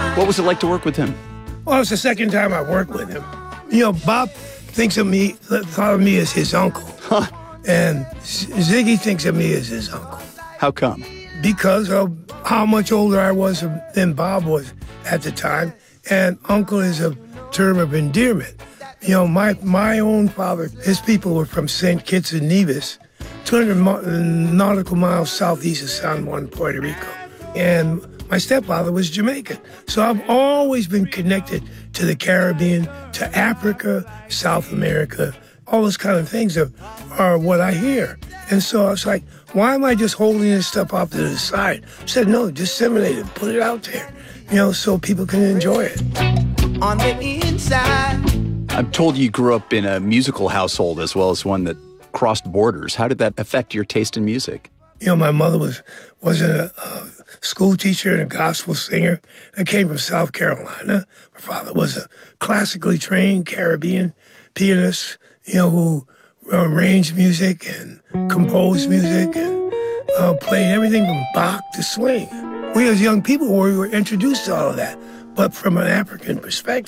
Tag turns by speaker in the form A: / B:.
A: What was it like to work with him?
B: Well, it's the second time I worked with him. You know, Bob thought of me as his uncle.
A: Huh.
B: And Ziggy thinks of me as his uncle.
A: How come?
B: Because of how much older I was than Bob was at the time. And uncle is a term of endearment. You know, my own father, his people were from St. Kitts and Nevis, 200 nautical miles southeast of San Juan, Puerto Rico. And my stepfather was Jamaican. So I've always been connected to the Caribbean, to Africa, South America. All those kind of things are what I hear. And so I was like, why am I just holding this stuff off to the side? I said, no, disseminate it, put it out there, you know, so people can enjoy it.
C: On the inside.
A: I'm told you grew up in a musical household as well as one that crossed borders. How did that affect your taste in music?
B: You know, my mother was a school teacher and a gospel singer. I came from South Carolina. My father was a classically trained Caribbean pianist, you know, who arranged music and composed music and played everything from Bach to swing. We as young people we were introduced to all of that, but from an African perspective.